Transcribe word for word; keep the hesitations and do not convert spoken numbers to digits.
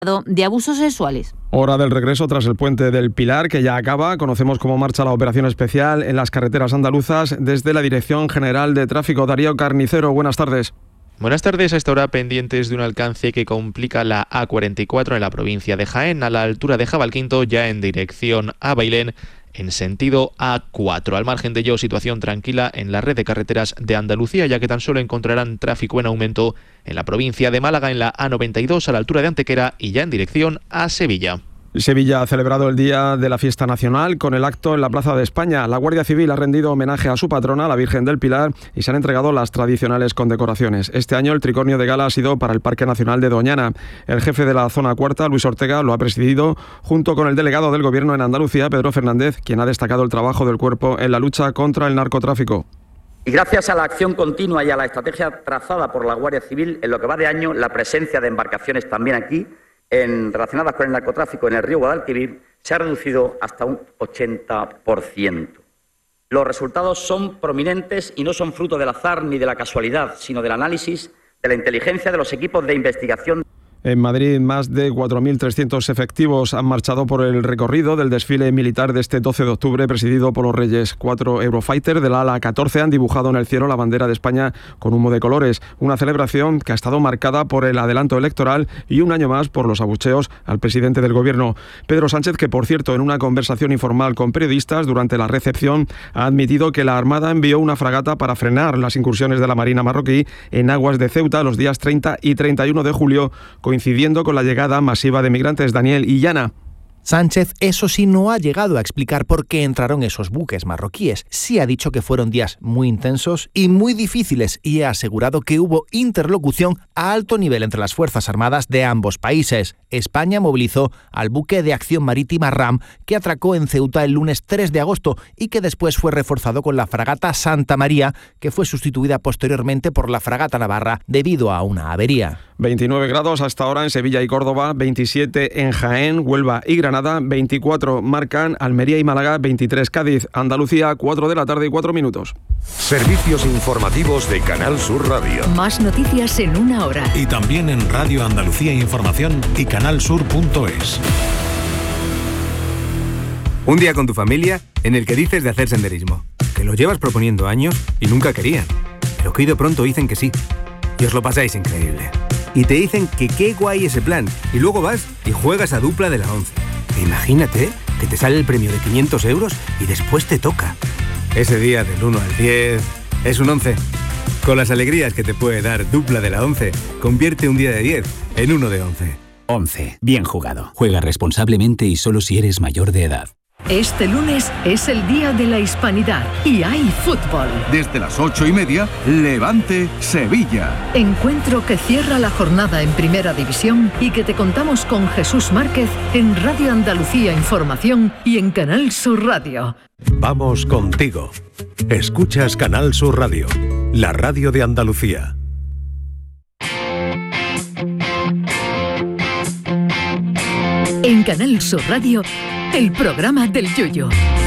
de abusos sexuales. Hora del regreso tras el puente del Pilar, que ya acaba. Conocemos cómo marcha la operación especial en las carreteras andaluzas desde la Dirección General de Tráfico. Darío Carnicero, buenas tardes. Buenas tardes. A esta hora pendientes de un alcance que complica la A cuarenta y cuatro en la provincia de Jaén, a la altura de Jabalquinto, ya en dirección a Bailén, en sentido A cuatro. Al margen de ello, situación tranquila en la red de carreteras de Andalucía, ya que tan solo encontrarán tráfico en aumento en la provincia de Málaga, en la A noventa y dos a la altura de Antequera y ya en dirección a Sevilla. Sevilla ha celebrado el Día de la Fiesta Nacional con el acto en la Plaza de España. La Guardia Civil ha rendido homenaje a su patrona, la Virgen del Pilar, y se han entregado las tradicionales condecoraciones. Este año el tricornio de gala ha sido para el Parque Nacional de Doñana. El jefe de la Zona Cuarta, Luis Ortega, lo ha presidido junto con el delegado del Gobierno en Andalucía, Pedro Fernández, quien ha destacado el trabajo del cuerpo en la lucha contra el narcotráfico. Y gracias a la acción continua y a la estrategia trazada por la Guardia Civil, en lo que va de año, la presencia de embarcaciones también aquí, En, relacionadas con el narcotráfico en el río Guadalquivir, se ha reducido hasta un ochenta por ciento. Los resultados son prominentes y no son fruto del azar ni de la casualidad, sino del análisis de la inteligencia de los equipos de investigación. En Madrid, más de cuatro mil trescientos efectivos han marchado por el recorrido del desfile militar de este doce de octubre, presidido por los Reyes. Cuatro Eurofighter del ala catorce han dibujado en el cielo la bandera de España con humo de colores. Una celebración que ha estado marcada por el adelanto electoral y un año más por los abucheos al presidente del Gobierno. Pedro Sánchez, que por cierto, en una conversación informal con periodistas durante la recepción, ha admitido que la Armada envió una fragata para frenar las incursiones de la Marina marroquí en aguas de Ceuta los días treinta y treinta y uno de julio, coincidiendo con la llegada masiva de migrantes. Daniel Illana. Sánchez, eso sí, no ha llegado a explicar por qué entraron esos buques marroquíes. Sí ha dicho que fueron días muy intensos y muy difíciles y ha asegurado que hubo interlocución a alto nivel entre las Fuerzas Armadas de ambos países. España movilizó al buque de acción marítima RAM que atracó en Ceuta el lunes tres de agosto y que después fue reforzado con la fragata Santa María, que fue sustituida posteriormente por la fragata Navarra debido a una avería. veintinueve grados hasta ahora en Sevilla y Córdoba, veintisiete en Jaén, Huelva y Granada, veinticuatro marcan Almería y Málaga, veintitrés Cádiz, Andalucía, cuatro de la tarde y cuatro minutos. Servicios informativos de Canal Sur Radio. Más noticias en una hora. Y también en Radio Andalucía Información y canalsur punto es. Un día con tu familia en el que dices de hacer senderismo, que lo llevas proponiendo años y nunca querían, pero que hoy de pronto dicen que sí. Y os lo pasáis increíble. Y te dicen que qué guay ese plan. Y luego vas y juegas a dupla de la once. E imagínate que te sale el premio de quinientos euros y después te toca. Ese día del uno al diez es un once. Con las alegrías que te puede dar dupla de la once, convierte un día de diez en uno de once. once. Bien jugado. Juega responsablemente y solo si eres mayor de edad. Este lunes es el Día de la Hispanidad y hay fútbol. Desde las ocho y media, Levante Sevilla. Encuentro que cierra la jornada en Primera División y que te contamos con Jesús Márquez en Radio Andalucía Información y en Canal Sur Radio. Vamos contigo. Escuchas Canal Sur Radio, la radio de Andalucía. En Canal Sur Radio, el programa del Yoyo.